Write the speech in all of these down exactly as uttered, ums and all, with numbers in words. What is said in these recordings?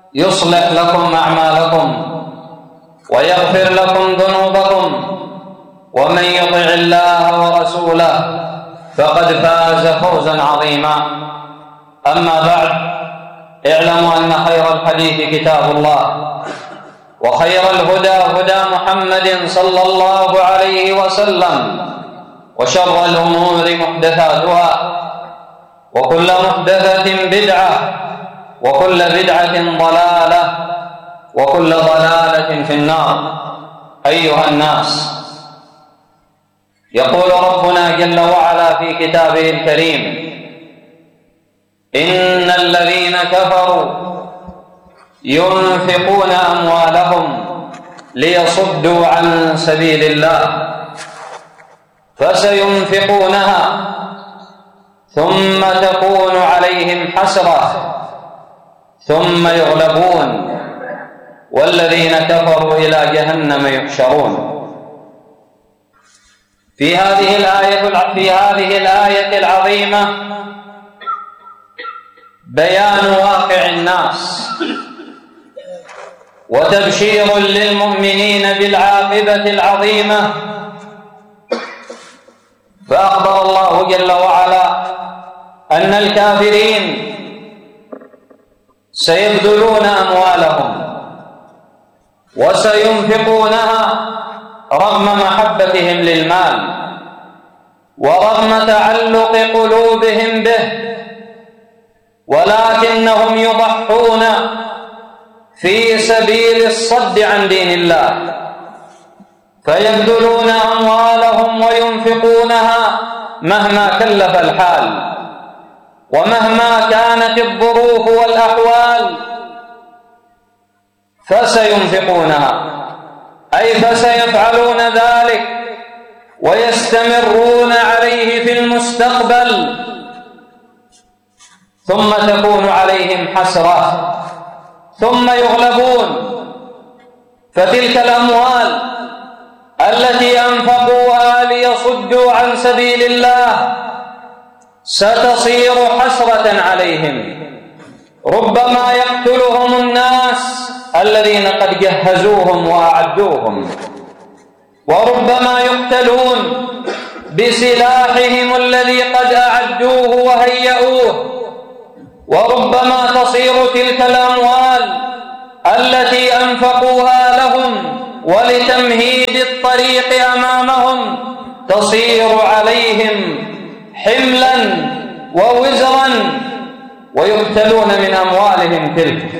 يصلح لكم أعمالكم ويغفر لكم ذنوبكم، ومن يطع الله ورسوله فقد فاز فوزا عظيما. أما بعد، اعلموا أن خير الحديث كتاب الله، وخير الهدى هدى محمد صلى الله عليه وسلم، وشر الأمور محدثاتها، وكل محدثة بدعة، وكل بدعة ضلالة، وكل ضلالة في النار. أيها الناس، يقول ربنا جل وعلا في كتابه الكريم: إن الذين كفروا ينفقون أموالهم ليصدوا عن سبيل الله فسينفقونها ثم تكون عليهم حسرة ثم يغلبون والذين كفروا إلى جهنم يحشرون. في هذه الآية في هذه الآية العظيمة بيان واقع الناس وتبشير للمؤمنين بالعاقبة العظيمة. فأخبر الله جل وعلا أن الكافرين سيبذلون أموالهم وسينفقونها رغم محبتهم للمال ورغم تعلق قلوبهم به، ولكنهم يضحون في سبيل الصد عن دين الله، فيبذلون أموالهم وينفقونها مهما كلف الحال ومهما كانت الظروف والأحوال، فسينفقونها، أي فسيفعلون ذلك ويستمرون عليه في المستقبل، ثم تكون عليهم حسرة ثم يغلبون. فتلك الأموال التي أنفقوها ليصدوا عن سبيل الله ستصير حسرة عليهم، ربما يقتلهم الناس الذين قد جهزوهم وأعدوهم، وربما يقتلون بسلاحهم الذي قد أعدوه وهيئوه، وربما تصير تلك الأموال التي أنفقوها لهم ولتمهيد الطريق أمامهم تصير عليهم حملا ووزرا ويقتلون من أموالهم تلك،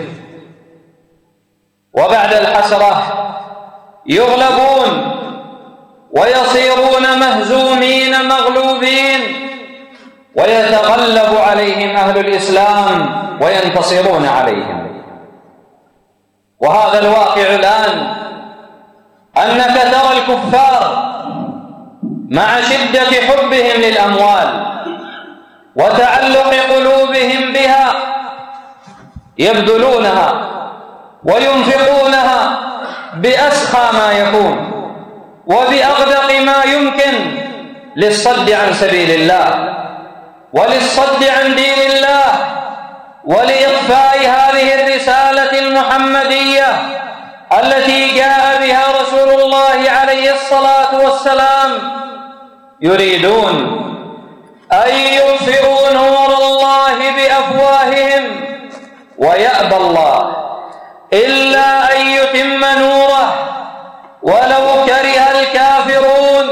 وبعد الحسرة يغلبون ويصيرون مهزومين مغلوبين، ويتغلب عليهم أهل الإسلام وينتصرون عليهم. وهذا الواقع الآن، أنك ترى الكفار مع شدة حبهم للأموال وتعلق قلوبهم بها يبذلونها وينفقونها بأسخى ما يكون وبأغدق ما يمكن للصد عن سبيل الله وللصد عن دين الله ولإطفاء هذه الرسالة المحمدية التي جاء بها رسول الله عليه الصلاة والسلام. يريدون أن يطفئوا نور الله بأفواههم ويأبى الله إلا أن يتم نوره ولو كره الكافرون.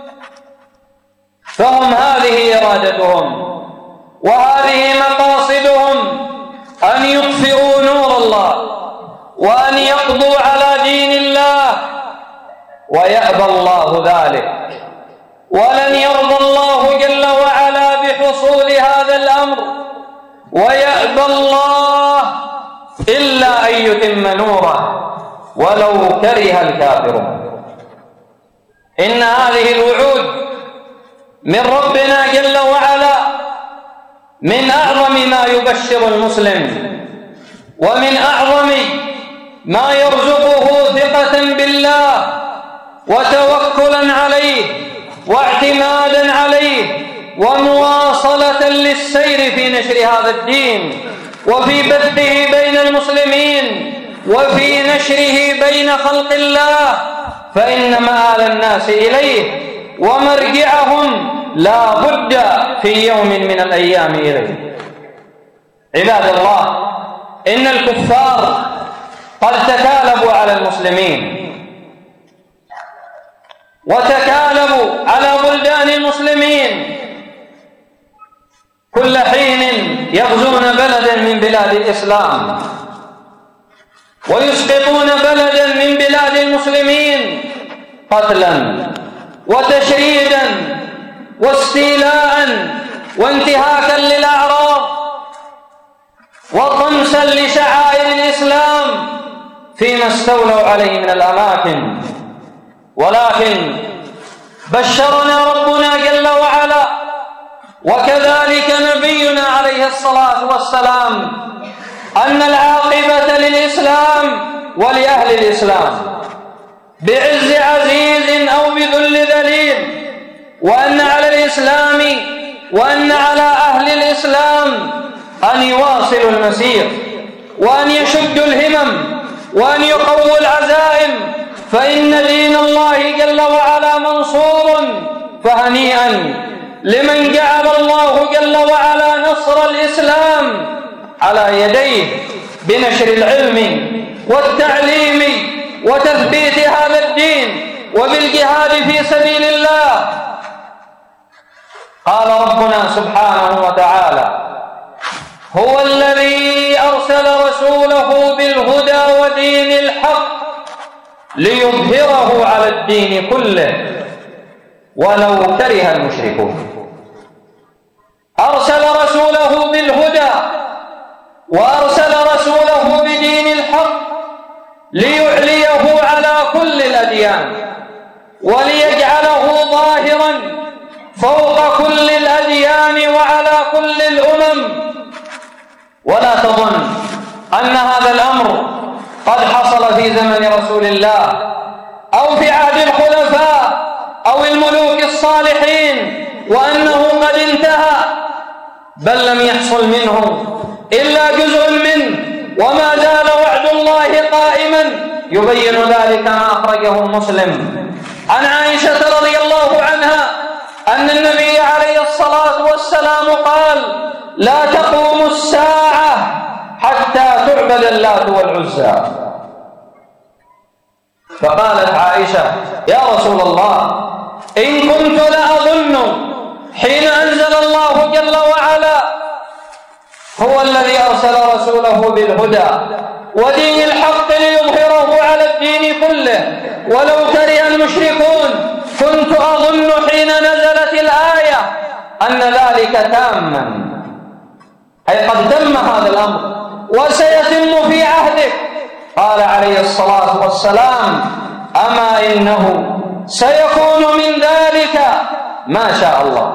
فهم هذه إرادتهم وهذه مقاصدهم، أن يطفئوا نور الله وأن يقضوا على دين الله، ويأبى الله ذلك، ولن يرضى الله جل وعلا بحصول هذا الأمر، ويأبى الله إلا أن يتم نوره ولو كره الكافرون. إن هذه الوعود من ربنا جل وعلا من أعظم ما يبشر المسلم ومن أعظم ما يرزقه ثقة بالله وتوكلا عليه واعتمادا عليه ومواصلة للسير في نشر هذا الدين وفي بثه بين المسلمين. المسلمين وفي نشره بين خلق الله، فإن مآل الناس إليه ومرجعهم لا بد في يوم من الأيام إليه. عباد الله، إن الكفار قد تكالبوا على المسلمين وتكالبوا على بلدان المسلمين، كل حين يغزون بلدا من بلاد الإسلام ويسقطون بلدا من بلاد المسلمين قتلا وتشريدا واستيلاء وانتهاكا للأعراض وطمسا لشعائر الإسلام فيما استولوا عليه من الأماكن. ولكن بشرنا ربنا جل وعلا وكذلك نبينا عليه الصلاة والسلام أن العاقبة للإسلام ولأهل الإسلام بعز عزيز أو بذل ذليل، وأن على الإسلام وأن على أهل الإسلام أن يواصلوا المسير وأن يشدوا الهمم وأن يقووا العزائم، فإن دين الله جل وعلا منصور. فهنيئا لمن جعل الله جل وعلا نصر الإسلام على يديه بنشر العلم والتعليم وتثبيت هذا الدين وبالجهاد في سبيل الله. قال ربنا سبحانه وتعالى: هو الذي أرسل رسوله بالهدى ودين الحق ليظهره على الدين كله ولو كره المشركون. أرسل رسوله بالهدى وأرسل رسوله بدين الحق ليعليه على كل الأديان وليجعله ظاهرا فوق كل الأديان وعلى كل الأمم. ولا تظن أن هذا الأمر قد حصل في زمن رسول الله أو في عهد الخلفاء أو الملوك الصالحين وأنه قد انتهى، بل لم يحصل منه إلا جزء منه، وما زال وعد الله قائما. يبين ذلك ما أخرجه مسلم عن عائشة رضي الله عنها أن النبي عليه الصلاة والسلام قال: لا تقوم الساعة حتى تعبد اللات والعزى. فقالت عائشة: يا رسول الله، إن كنت لأظن حين أنزل الله جل وعلا هو الذي أرسل رسوله بالهدى ودين الحق ليظهره على الدين كله ولو كره المشركون، كنت أظن حين نزلت الآية أن ذلك تاما، أي قد تم هذا الأمر وسيتم في عهدك. قال عليه الصلاة والسلام: أما إنه سيكون من ذلك ما شاء الله،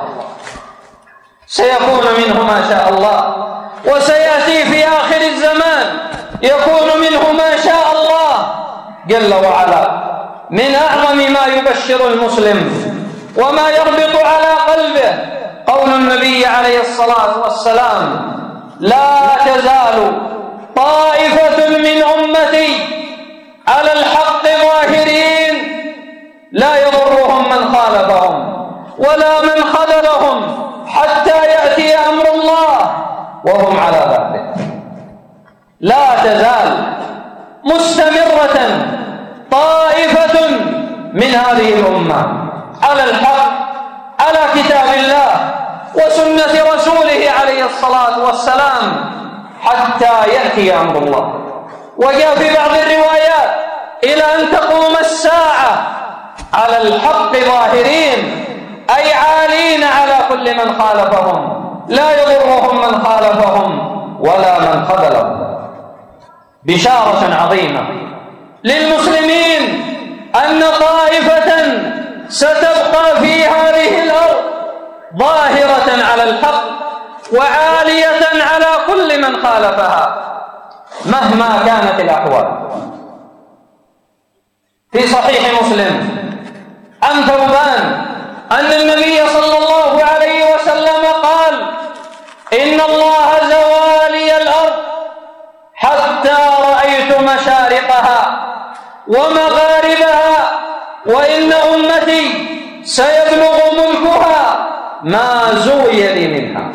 سيكون منه ما شاء الله، وسيأتي في آخر الزمان يكون منه ما شاء الله جل وعلا. من أعظم ما يبشر المسلم وما يربط على قلبه قول النبي عليه الصلاة والسلام: لا تزال طائفة من أمتي على الحق ظاهرين لا يضرهم من خالفهم ولا من خذلهم حتى يأتي أمر الله وهم على ذلك. لا تزال مستمرة طائفة من هذه الأمة على الحق، على كتاب الله وسنة رسوله عليه الصلاة والسلام حتى يأتي أمر الله. وجاء في بعض الروايات: إلى أن تقوم الساعة على الحق ظاهرين، أي عالين على كل من خالفهم، لا يضرهم من خالفهم ولا من خذلهم. بشارة عظيمة للمسلمين أن طائفة ستبقى في هذه الأرض ظاهرة على الحق وعالية على كل من خالفها مهما كانت الأحوال. في صحيح مسلم عن ثوبان أن النبي صلى الله عليه وسلم قال: إن الله زوالي الأرض حتى جعلت مشارقها ومغاربها وإن أمتي سيبلغ ملكها ما زوي لي منها.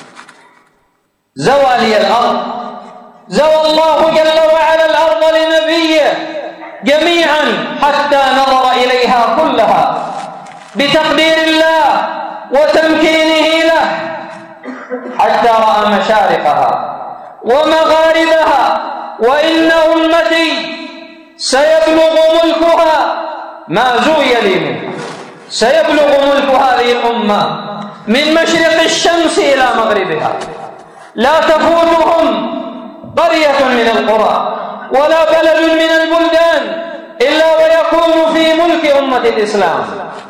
زوى لي الأرض، زوى الله جل وعلا الأرض لنبيه جميعا حتى نظر إليها كلها بتقدير الله وتمكينه له، حتى رأى مشارقها ومغاربها وإن أمتي سيبلغ ملكها ما زوي لي منها. سيبلغ ملك هذه الأمة من مشرق الشمس إلى مغربها، لا تفوتهم قرية من القرى ولا بلد من البلدان إلا ويكون في ملك أمة الإسلام.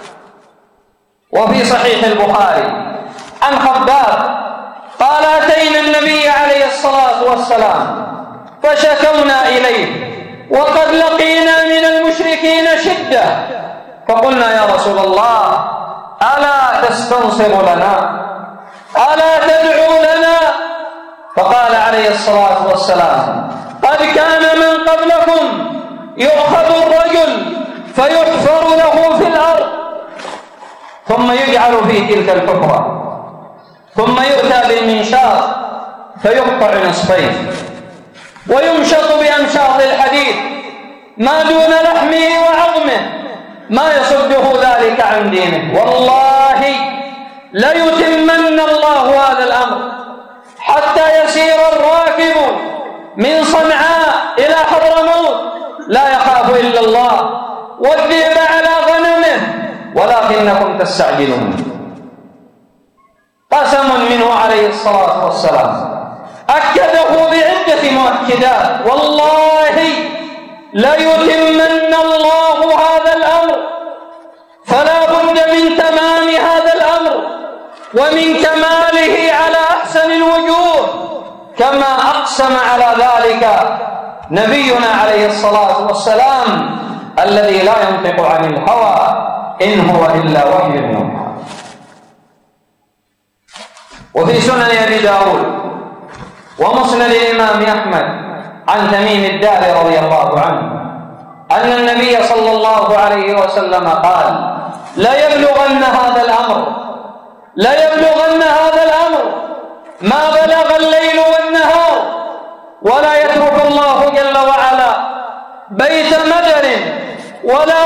وفي صحيح البخاري عن خباب قال: أتينا النبي عليه الصلاة والسلام فشكونا إليه وقد لقينا من المشركين شدة، فقلنا: يا رسول الله، ألا تستنصر لنا؟ ألا تدعو لنا؟ فقال عليه الصلاة والسلام: قد كان من قبلكم يؤخذ الرجل فيحفر له في الأرض ثم يجعل في تلك الحفرة ثم يؤتى بالمنشار فيقطع نصفين ويمشط بأمشاط الحديد ما دون لحمه وعظمه ما يصده ذلك عن دينه. والله ليتمن الله هذا الأمر حتى يسير الراكب من صنعاء إلى حضرموت لا يخاف إلا الله والذئب على غنمه ولكنكم تستعجلون. قسم منه عليه الصلاة والسلام أكده بعدة مؤكدات: والله ليتمن الله هذا الأمر، فلا بد من تمام هذا الأمر ومن كماله على أحسن الوجوه، كما أقسم على ذلك نبينا عليه الصلاة والسلام الذي لا ينطق عن الهوى إن هو إلا وحي يوحى. وفي سنن أبي داود ومسند الإمام أحمد عن تميم الداري رضي الله عنه أن النبي صلى الله عليه وسلم قال: لا يبلغن هذا الأمر لا يبلغن هذا الأمر ما بلغ الليل والنهار، ولا يترك الله جل وعلا بيت مدر ولا